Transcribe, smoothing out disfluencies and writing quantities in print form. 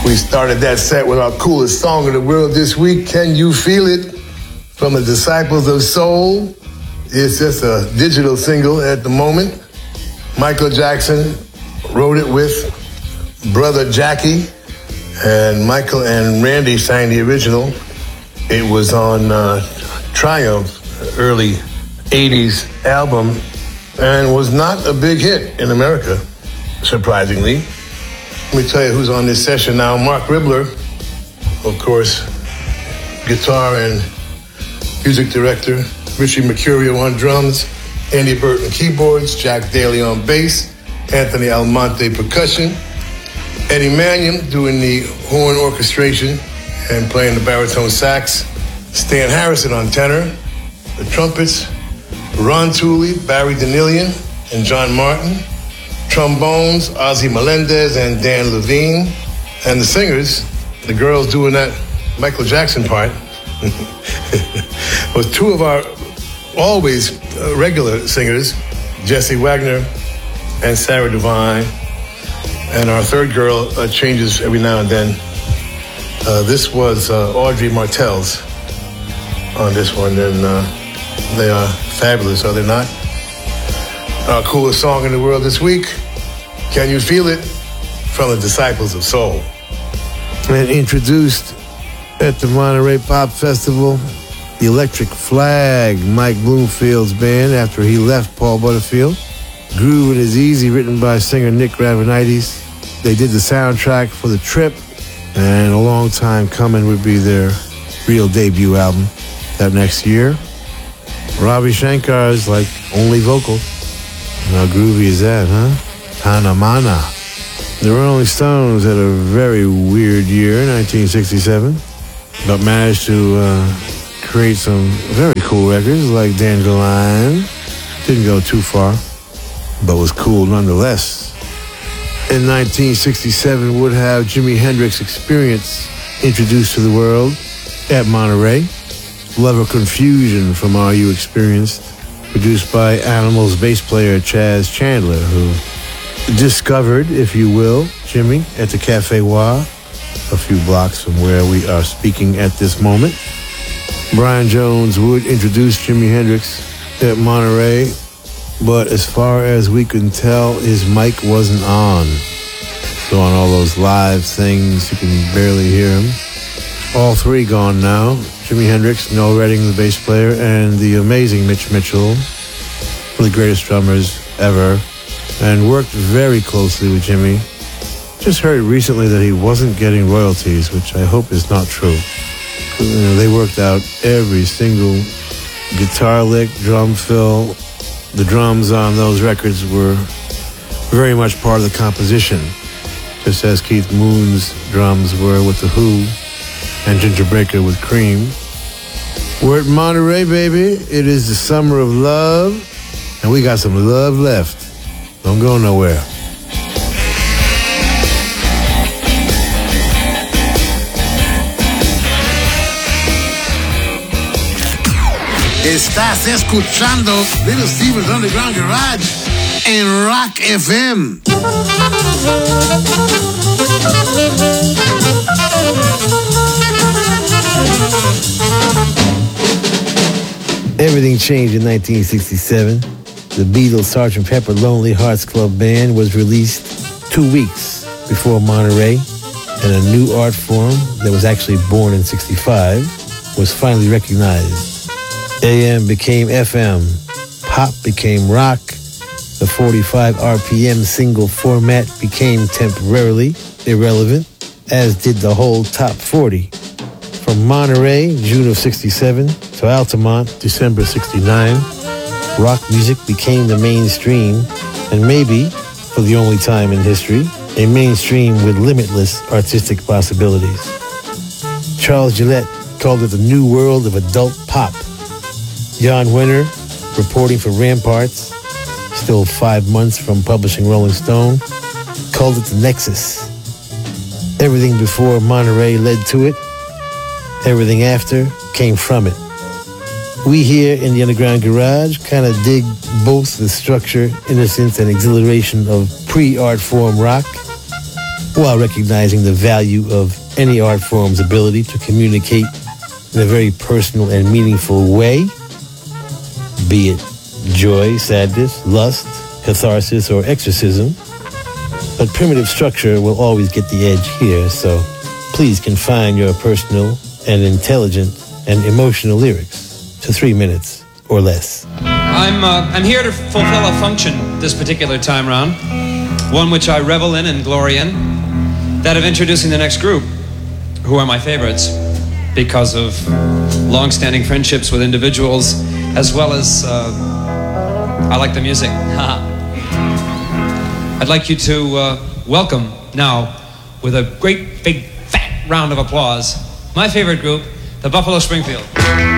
We started that set with our coolest song in the world this week, Can You Feel It? From the Disciples of Soul. It's just a digital single at the moment. Michael Jackson wrote it with brother Jackie, and Michael and Randy sang the original. It was on Triumph, early 80s album, and was not a big hit in America, surprisingly. Let me tell you who's on this session now. Mark Ribler, of course, guitar and music director. Richie Mercurio on drums. Andy Burton keyboards. Jack Daly on bass. Anthony Almonte percussion. Eddie Manion doing the horn orchestration and playing the baritone sax. Stan Harrison on tenor. The trumpets, Ron Tooley, Barry Danielian, and John Martin. Trombones, Ozzy Melendez and Dan Levine. And the singers, the girls doing that Michael Jackson part, was two of our always regular singers, Jessie Wagner and Sarah Devine. And our third girl changes every now and then. This was Audrey Martels on this one, and they are fabulous, are they not? Our coolest song in the world this week, Can You Feel It? From the Disciples of Soul. And introduced at the Monterey Pop Festival, the Electric Flag, Mike Bloomfield's band after he left Paul Butterfield. Groovin' Is Easy, written by singer Nick Gravenites. They did the soundtrack for The Trip, and A Long Time Coming would be their real debut album that next year. Ravi Shankar's like only vocal. How groovy is that, huh? Tana Mana. The Rolling Stones had a very weird year, 1967, but managed to create some very cool records like Dandelion. Didn't go too far, but was cool nonetheless. In 1967, would have Jimi Hendrix Experience introduced to the world at Monterey. Love or Confusion from Are You Experienced, produced by Animals bass player Chaz Chandler, who discovered, if you will, Jimmy at the Cafe Wah, a few blocks from where we are speaking at this moment. Brian Jones would introduce Jimi Hendrix at Monterey, but as far as we can tell, his mic wasn't on. So on all those live things, you can barely hear him. All three gone now. Jimi Hendrix, Noel Redding, the bass player, and the amazing Mitch Mitchell, one of the greatest drummers ever, and worked very closely with Jimmy. Just heard recently that he wasn't getting royalties, which I hope is not true. They worked out every single guitar lick, drum fill. The drums on those records were very much part of the composition, just as Keith Moon's drums were with The Who and Ginger Baker with Cream. We're at Monterey, baby. It is the summer of love, and we got some love left. Don't go nowhere. Estás escuchando Little Steven's Underground Garage en Rock FM. Everything changed in 1967. The Beatles' Sgt. Pepper Lonely Hearts Club Band was released 2 weeks before Monterey, and a new art form that was actually born in 65 was finally recognized. AM became FM, pop became rock, the 45 RPM single format became temporarily irrelevant, as did the whole top 40. From Monterey, June of 67, to Altamont, December 69, rock music became the mainstream, and maybe, for the only time in history, a mainstream with limitless artistic possibilities. Charles Gillette called it the new world of adult pop. Jan Winter, reporting for Ramparts, still 5 months from publishing Rolling Stone, called it the Nexus. Everything before Monterey led to it. Everything after came from it. We here in the Underground Garage kind of dig both the structure, innocence, and exhilaration of pre-art form rock while recognizing the value of any art form's ability to communicate in a very personal and meaningful way, be it joy, sadness, lust, catharsis, or exorcism. But primitive structure will always get the edge here, so please confine your personal and intelligent and emotional lyrics to 3 minutes or less. I'm here to fulfill a function this particular time round, one which I revel in and glory in, that of introducing the next group, who are my favorites because of long-standing friendships with individuals, as well as I like the music. I'd like you to welcome now, with a great big fat round of applause, my favorite group, the Buffalo Springfield.